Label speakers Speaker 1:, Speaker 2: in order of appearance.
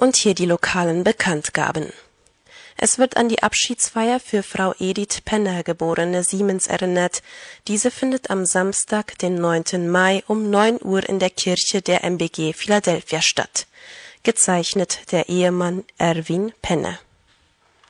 Speaker 1: Und hier die lokalen Bekanntgaben. Es wird an die Abschiedsfeier für Frau Edith Penner, geborene Siemens, erinnert. Diese findet am Samstag, den 9. Mai um 9 Uhr in der Kirche der MBG Philadelphia statt. Gezeichnet der Ehemann Erwin Penner.